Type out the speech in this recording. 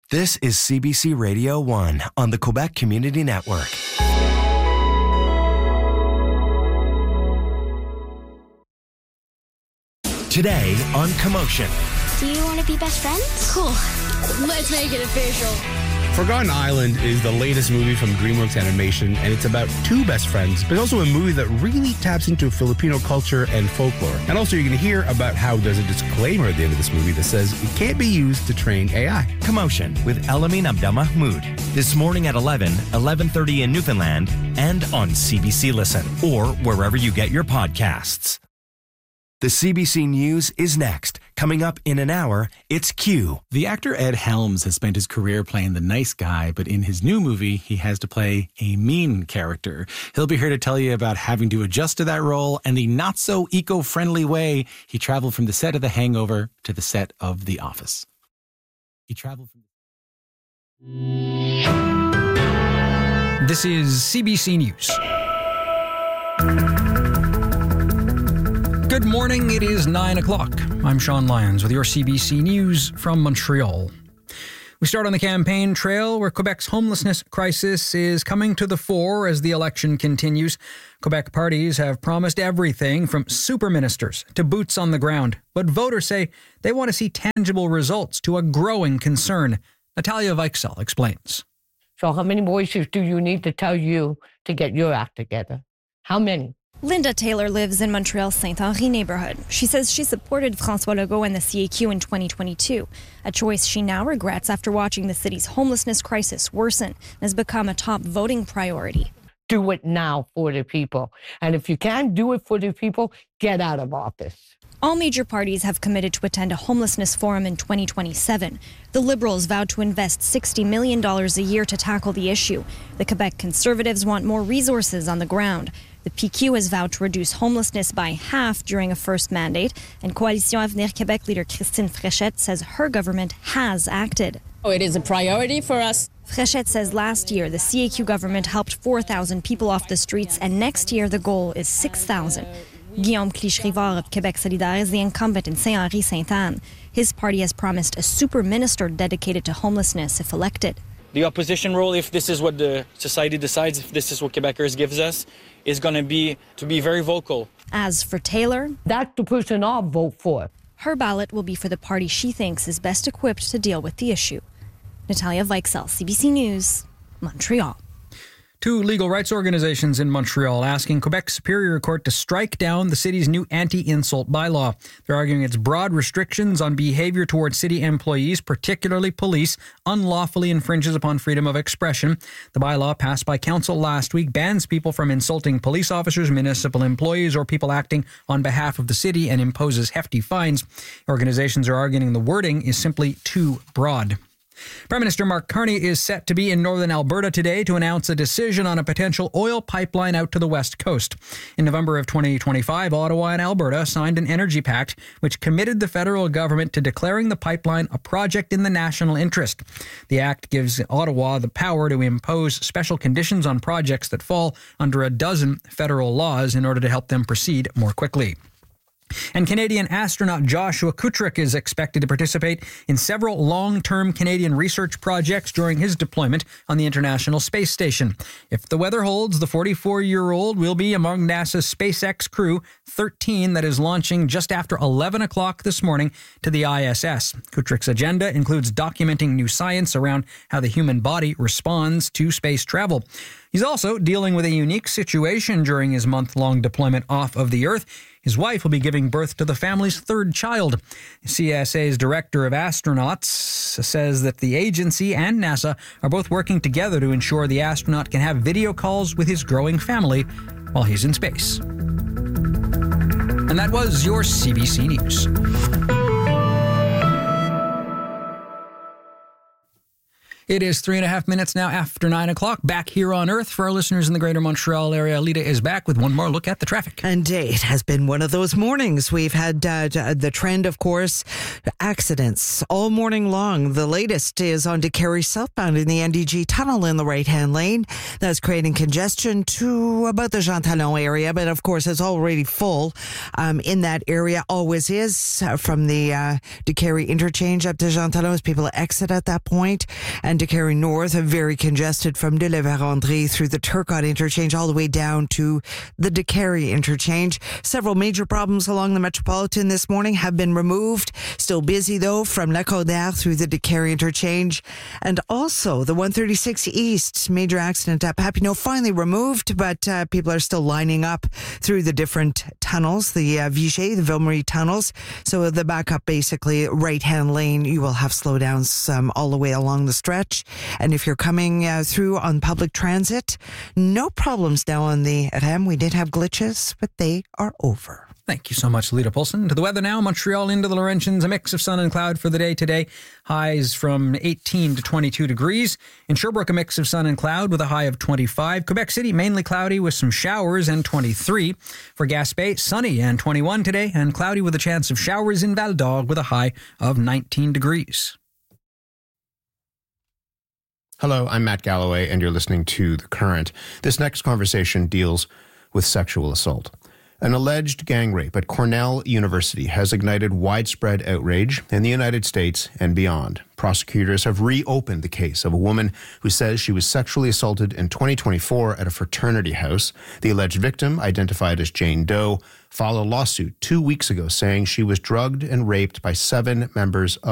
This is CBC Radio 1 on the Quebec Community Network. Today on Commotion. Do you want to be best friends? Cool. Let's make it official. Forgotten Island is the latest movie from DreamWorks Animation, and it's about two best friends, but also a movie that really taps into Filipino culture and folklore. And also you're going to hear about how there's a disclaimer at the end of this movie that says it can't be used to train AI. Commotion with Elamin Abdelmahmoud. This morning at 11:30 in Newfoundland, and on CBC Listen, or wherever you get your podcasts. The CBC News is next. Coming up in an hour, it's Q. The actor Ed Helms has spent his career playing the nice guy, but in his new movie, he has to play a mean character. He'll be here to tell you about having to adjust to that role and the not-so-eco-friendly way he traveled from the set of The Hangover to the set of The Office. He traveled from... This is CBC News. Good morning, it is 9 o'clock. I'm Sean Lyons with your CBC News from Montreal. We start on the campaign trail where Quebec's homelessness crisis is coming to the fore as the election continues. Quebec parties have promised everything from super ministers to boots on the ground, but voters say they want to see tangible results to a growing concern. Natalia Weichsel explains. So how many voices do you need to tell you to get your act together? How many? Linda Taylor lives in Montreal's Saint-Henri neighborhood. She says she supported François Legault and the CAQ in 2022, a choice she now regrets after watching the city's homelessness crisis worsen and has become a top voting priority. Do it now for the people. And if you can't do it for the people, get out of office. All major parties have committed to attend a homelessness forum in 2027. The Liberals vowed to invest $60 million a year to tackle the issue. The Quebec Conservatives want more resources on the ground. The PQ has vowed to reduce homelessness by half during a first mandate, and Coalition Avenir Québec leader Christine Fréchette says her government has acted. It is a priority for us. Fréchette says last year the CAQ government helped 4,000 people off the streets, and next year the goal is 6,000. Guillaume Clich-Rivard of Québec Solidaire is the incumbent in Saint-Henri-Sainte-Anne. His party has promised a super minister dedicated to homelessness if elected. The opposition role, if this is what the society decides, if this is what Quebecers gives us, is going to be very vocal. As for Taylor, that's the person I'll vote for. Her ballot will be for the party she thinks is best equipped to deal with the issue. Natalia Weichsel, CBC News, Montreal. Two legal rights organizations in Montreal asking Quebec Superior Court to strike down the city's new anti-insult bylaw. They're arguing its broad restrictions on behavior towards city employees, particularly police, unlawfully infringes upon freedom of expression. The bylaw passed by council last week bans people from insulting police officers, municipal employees, or people acting on behalf of the city and imposes hefty fines. Organizations are arguing the wording is simply too broad. Prime Minister Mark Carney is set to be in northern Alberta today to announce a decision on a potential oil pipeline out to the west coast. In November of 2025, Ottawa and Alberta signed an energy pact which committed the federal government to declaring the pipeline a project in the national interest. The act gives Ottawa the power to impose special conditions on projects that fall under a dozen federal laws in order to help them proceed more quickly. And Canadian astronaut Joshua Kutrick is expected to participate in several long-term Canadian research projects during his deployment on the International Space Station. If the weather holds, the 44-year-old will be among NASA's SpaceX Crew 13 that is launching just after 11 o'clock this morning to the ISS. Kutrick's agenda includes documenting new science around how the human body responds to space travel. He's also dealing with a unique situation during his month-long deployment off of the Earth. His wife will be giving birth to the family's third child. CSA's director of astronauts says that the agency and NASA are both working together to ensure the astronaut can have video calls with his growing family while he's in space. And that was your CBC News. It is 3.5 minutes now after 9 o'clock. Back here on Earth for our listeners in the greater Montreal area. Lita is back with one more look at the traffic. And it has been one of those mornings. We've had the trend, of course, accidents all morning long. The latest is on DeCarry southbound in the NDG tunnel in the right-hand lane. That's creating congestion to about the Jean Talon area, but of course it's already full in that area. Always is from the DeCarry interchange up to Jean Talon as people exit at that point. And DeCarry North, very congested from de la Vérendrye through the Turcotte interchange all the way down to the DeCarry interchange. Several major problems along the Metropolitan this morning have been removed. Still busy, though, from Lac-Audière through the DeCarry interchange. And also the 136 East, major accident at Papineau, finally removed, but people are still lining up through the different tunnels, the Viger, the Ville-Marie tunnels. So the backup, basically, right-hand lane, you will have slowdowns all the way along the stretch. And if you're coming through on public transit, no problems now on the REM. We did have glitches, but they are over. Thank you so much, Lita Poulsen. To the weather now, Montreal into the Laurentians, a mix of sun and cloud for the day today. Highs from 18 to 22 degrees. In Sherbrooke, a mix of sun and cloud with a high of 25. Quebec City, mainly cloudy with some showers and 23. For Gaspé, sunny and 21 today, and cloudy with a chance of showers in Val d'Or with a high of 19 degrees. Hello, I'm Matt Galloway, and you're listening to The Current. This next conversation deals with sexual assault. An alleged gang rape at Cornell University has ignited widespread outrage in the United States and beyond. Prosecutors have reopened the case of a woman who says she was sexually assaulted in 2024 at a fraternity house. The alleged victim, identified as Jane Doe, filed a lawsuit 2 weeks ago saying she was drugged and raped by 7 members